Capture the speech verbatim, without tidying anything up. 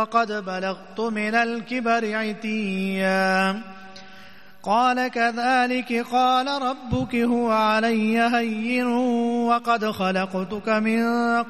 وقد بلغت من الكبر عتيا قال كذلك قال ربك هو علي هين وقد خلقتك من